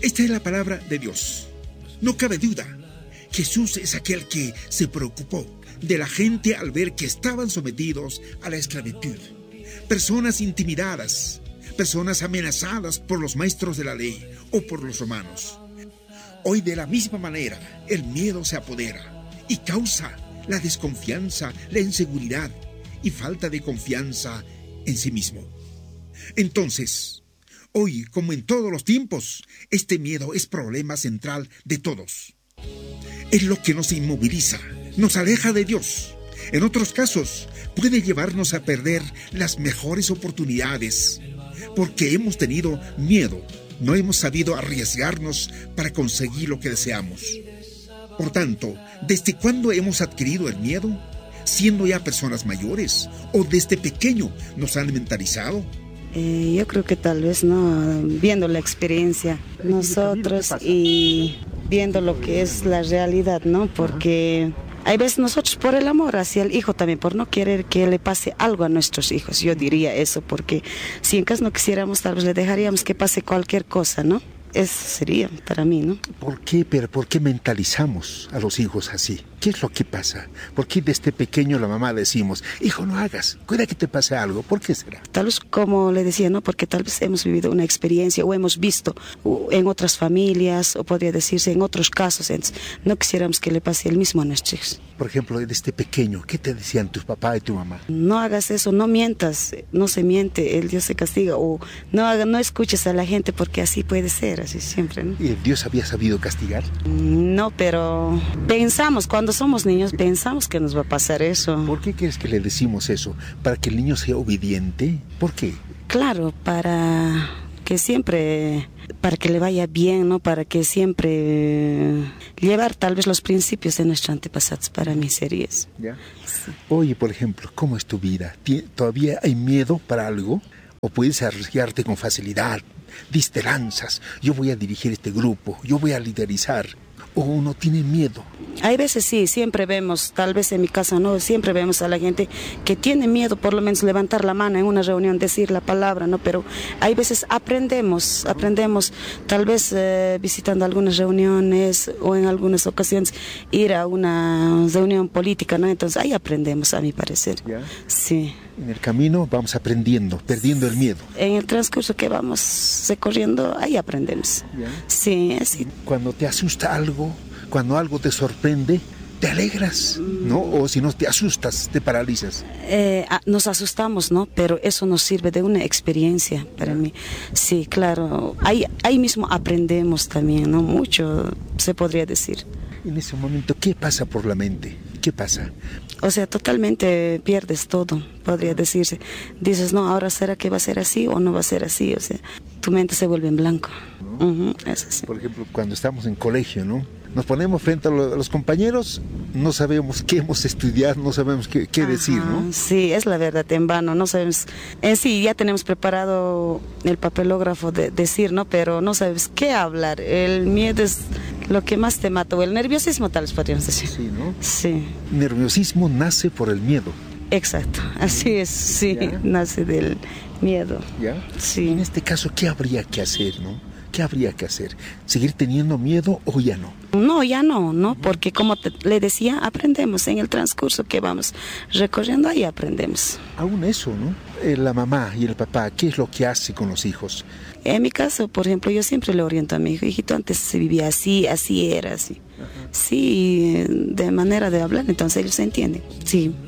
Esta es la palabra de Dios. No cabe duda, Jesús es aquel que se preocupó de la gente al ver que estaban sometidos a la esclavitud. Personas intimidadas, personas amenazadas por los maestros de la ley o por los romanos. Hoy de la misma manera el miedo se apodera y causa la desconfianza, la inseguridad y falta de confianza en sí mismo. Entonces, hoy como en todos los tiempos, este miedo es problema central de todos. Es lo que nos inmoviliza, nos aleja de Dios. En otros casos, puede llevarnos a perder las mejores oportunidades, porque hemos tenido miedo, no hemos sabido arriesgarnos para conseguir lo que deseamos. Por tanto, ¿desde cuándo hemos adquirido el miedo? ¿Siendo ya personas mayores o desde pequeño nos han mentalizado? Yo creo que tal vez no, viendo la experiencia nosotros y viendo lo que es la realidad, ¿no? Porque hay veces nosotros por el amor hacia el hijo también, por no querer que le pase algo a nuestros hijos, yo diría eso, porque si en caso no quisiéramos, tal vez le dejaríamos que pase cualquier cosa, ¿no? Eso sería para mí, ¿no? ¿Por qué? Pero ¿por qué mentalizamos a los hijos así? ¿Qué es lo que pasa? ¿Por qué desde pequeño la mamá decimos, hijo, no hagas, cuida que te pase algo? ¿Por qué será? Tal vez, como le decía, ¿no? Porque tal vez hemos vivido una experiencia o hemos visto en otras familias, o podría decirse en otros casos, entonces no quisiéramos que le pase el mismo a nuestros hijos. Por ejemplo, desde pequeño, ¿qué te decían tus papá y tu mamá? No hagas eso, no mientas, no se miente, el Dios se castiga, o no escuches a la gente porque así puede ser, así siempre, ¿no? ¿Y Dios había sabido castigar? No, pero pensamos, cuando somos niños, pensamos que nos va a pasar eso. ¿Por qué crees que le decimos eso? ¿Para que el niño sea obediente? ¿Por qué? Claro, para que le vaya bien, ¿no? Para que siempre llevar tal vez los principios de nuestros antepasados, para mí sería eso. ¿Ya? Sí. Oye, por ejemplo, ¿cómo es tu vida? ¿Todavía hay miedo para algo? ¿O puedes arriesgarte con facilidad? Diste lanzas, yo voy a dirigir este grupo, yo voy a liderizar. ¿O uno tiene miedo? Hay veces sí, siempre vemos, tal vez en mi casa no, siempre vemos a la gente que tiene miedo por lo menos levantar la mano en una reunión, decir la palabra, ¿no? Pero hay veces aprendemos, tal vez visitando algunas reuniones o en algunas ocasiones ir a una reunión política, ¿no? Entonces ahí aprendemos, a mi parecer. ¿Ya? Sí. En el camino vamos aprendiendo, perdiendo el miedo. En el transcurso que vamos recorriendo, ahí aprendemos. ¿Ya? Sí, así. Cuando te asusta algo, cuando algo te sorprende, te alegras, ¿no? O si no te asustas, te paralizas. Nos asustamos, ¿no? Pero eso nos sirve de una experiencia para mí. Sí, claro. Ahí mismo aprendemos también, ¿no? Mucho, se podría decir. En ese momento, ¿qué pasa por la mente? ¿Qué pasa? O sea, totalmente pierdes todo, podría decirse. Dices, no, ahora será que va a ser así o no va a ser así. O sea, tu mente se vuelve en blanco. ¿No? Es así. Por ejemplo, cuando estamos en colegio, ¿no? Nos ponemos frente a los compañeros, no sabemos qué hemos estudiado, no sabemos qué decir, ¿no? Sí, es la verdad, en vano, no sabemos. En sí, ya tenemos preparado el papelógrafo de decir, ¿no? Pero no sabes qué hablar. El miedo es lo que más te mata, o el nerviosismo, tal vez podríamos decir. Sí, ¿no? Sí. Nerviosismo nace por el miedo. Exacto, así es, sí, ¿Ya? Nace del miedo. ¿Ya? Sí. En este caso, ¿qué habría que hacer, no? ¿Qué habría que hacer? ¿Seguir teniendo miedo o ya no? No, ya no, porque como le decía, aprendemos en el transcurso que vamos recorriendo, ahí aprendemos. Aún eso, ¿no? La mamá y el papá, ¿qué es lo que hace con los hijos? En mi caso, por ejemplo, yo siempre le oriento a mi hijo, hijito, antes se vivía así era así. Ajá. Sí, de manera de hablar, entonces ellos se entienden. Sí,